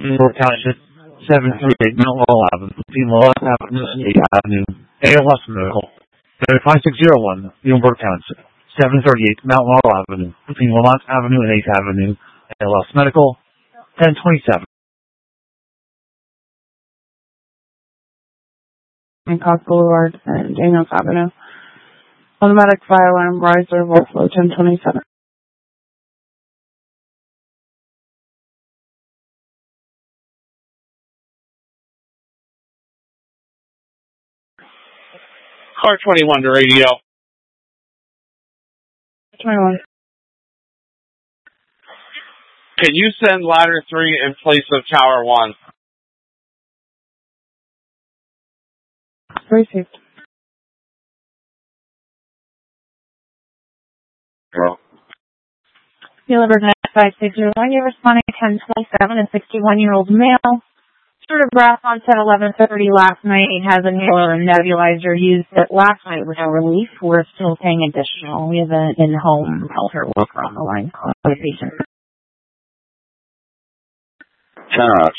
York Township, 738 Mount Laurel Avenue, between Laurel Avenue and 8th Avenue, ALS Medical. 5601, Muhlenberg Township, 738 Mount Laurel Avenue, between Lamont Avenue and 8th Avenue, ALS Medical. 1027. Cox Boulevard and Daniels Avenue. Automatic fire alarm riser, overflow 1027. Car 21 to radio. 21. Can you send ladder 3 in place of tower 1? Received. Hello. Delivered at 5601. You're responding to 1027, a 61-year-old male. Sort of breath onset 11:30 last night. He has a inhaler and nebulizer used it last night with no relief. We're still paying additional. We have an in-home healthcare worker on the line calling the patient. 10 hours.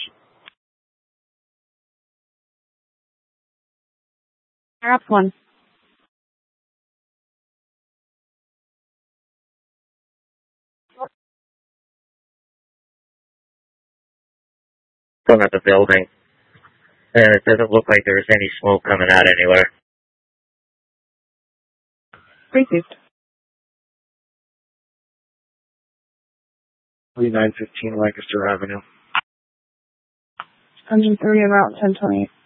Perhaps 1. From at the building, and it doesn't look like there's any smoke coming out anywhere. Received. 3915 Lancaster Avenue. Engine 3 about 1028.